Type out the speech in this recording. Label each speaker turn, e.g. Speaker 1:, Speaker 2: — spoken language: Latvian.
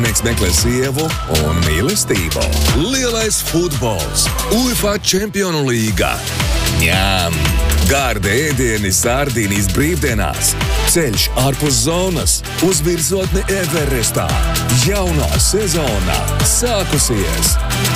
Speaker 1: laimīgs meklē sievu un mīlestību. Lielais futbols, UEFA Čempionu līga. Ņem! Gardi ēdieni Sardīnijas brīvdienās. Ceļš ārpus zonas uz virsotni Everestā. Jaunā sezona sākusies!